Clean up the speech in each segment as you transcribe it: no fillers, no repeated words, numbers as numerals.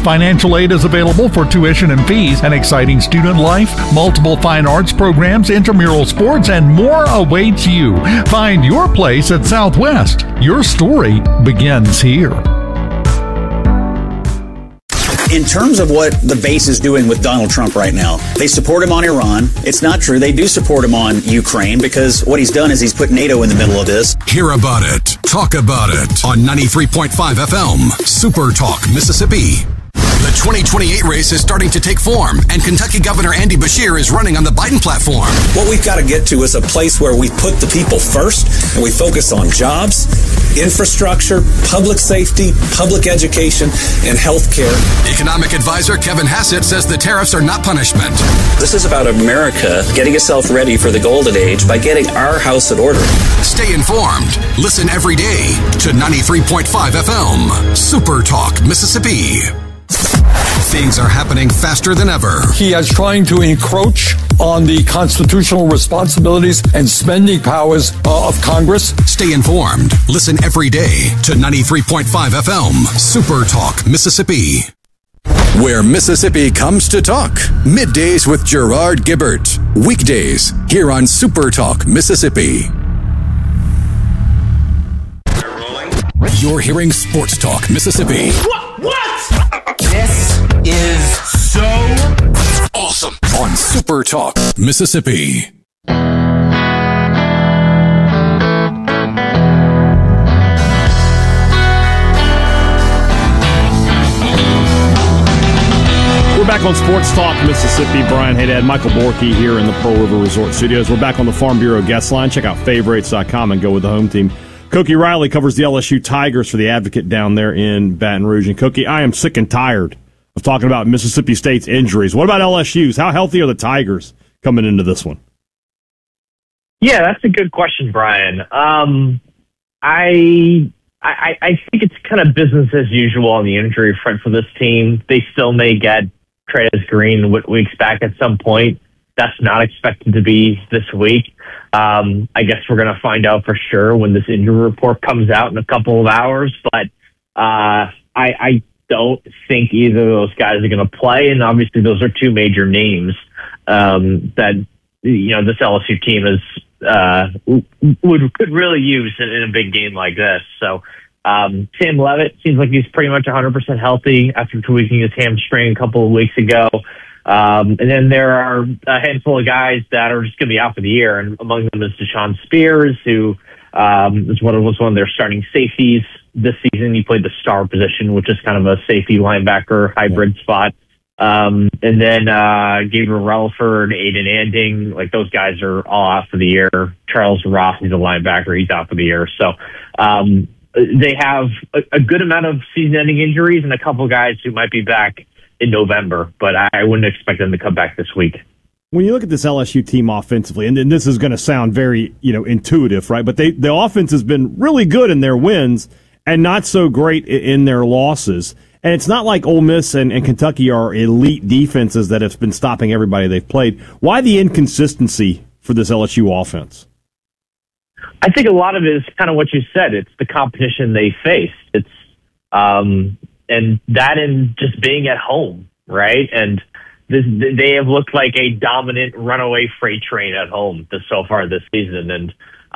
Financial aid is available for tuition and fees, an exciting student life, multiple fine arts programs, intramural sports, and more awaits you. Find your place at Southwest. Your story begins here. In terms of what the base is doing with Donald Trump right now, they support him on Iran. It's not true. They do support him on Ukraine because what he's done is he's put NATO in the middle of this. Hear about it. Talk about it on 93.5 FM. Super Talk, Mississippi. The 2028 race is starting to take form, and Kentucky Governor Andy Beshear is running on the Biden platform. What we've got to get to is a place where we put the people first and we focus on jobs, infrastructure, public safety, public education, and health care. Economic advisor Kevin Hassett says the tariffs are not punishment. This is about America getting itself ready for the golden age by getting our house in order. Stay informed. Listen every day to 93.5 FM. Super Talk, Mississippi. Things are happening faster than ever. He is trying to encroach on the constitutional responsibilities and spending powers of Congress. Stay informed. Listen every day to 93.5 FM. Super Talk, Mississippi. Where Mississippi comes to talk. Middays with Gerard Gibbert. Weekdays here on Super Talk, Mississippi. You're hearing Sports Talk, Mississippi. What? This is so awesome on Super Talk, Mississippi. We're back on Sports Talk Mississippi. Brian Haydad, Michael Borky here in the Pearl River Resort Studios. We're back on the Farm Bureau guest line. Check out favorites.com and go with the home team. Cookie Riley covers the LSU Tigers for the Advocate down there in Baton Rouge. And Cookie, I am sick and tired of talking about Mississippi State's injuries. What about LSU's? How healthy are the Tigers coming into this one? Yeah, that's a good question, Brian. I think it's kind of business as usual on the injury front for this team. They still may get Treyas Green weeks back at some point. That's not expected to be this week. I guess we're going to find out for sure when this injury report comes out in a couple of hours. But I don't think either of those guys are going to play. And obviously those are two major names that, this LSU team could really use in a big game like this. So Sam Leavitt seems like he's pretty much 100% healthy after tweaking his hamstring a couple of weeks ago. And then there are a handful of guys that are just going to be out for the year, and among them is Deshaun Spears, who was one of their starting safeties this season. He played the star position, which is kind of a safety linebacker hybrid spot. And then Gabriel Relaford, Aiden Anding, like those guys are all out for the year. Charles Ross, he's a linebacker, he's out for the year. So they have a good amount of season-ending injuries and a couple guys who might be back in November, but I wouldn't expect them to come back this week. When you look at this LSU team offensively, and this is going to sound very, intuitive, right? But the offense has been really good in their wins and not so great in their losses. And it's not like Ole Miss and Kentucky are elite defenses that have been stopping everybody they've played. Why the inconsistency for this LSU offense? I think a lot of it is kind of what you said. It's the competition they faced. It's and that in just being at home, right? And they have looked like a dominant runaway freight train at home so far this season. And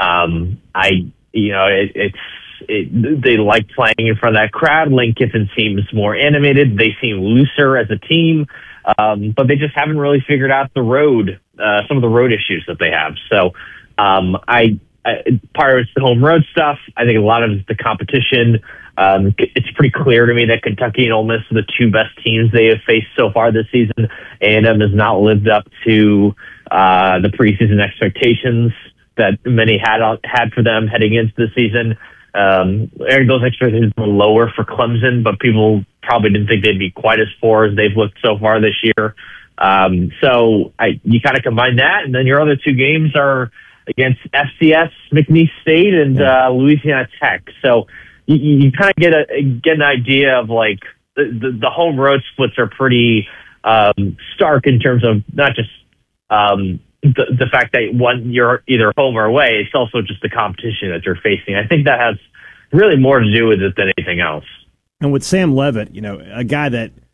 they like playing in front of that crowd. Lane Kiffin seems more animated. They seem looser as a team, but they just haven't really figured out some of the road issues that they have. So part of it's the home road stuff. I think a lot of it's the competition. It's pretty clear to me that Kentucky and Ole Miss are the two best teams they have faced so far this season. A&M has not lived up to the preseason expectations that many had for them heading into the season. Those expectations were lower for Clemson, but people probably didn't think they'd be quite as poor as they've looked so far this year. So you kind of combine that, and then your other two games are against FCS, McNeese State, and Louisiana Tech. So you kind of get an idea of like the home road splits are pretty stark in terms of not just the fact that you're either home or away. It's also just the competition that you're facing. I think that has really more to do with it than anything else. And with Sam Leavitt, a guy that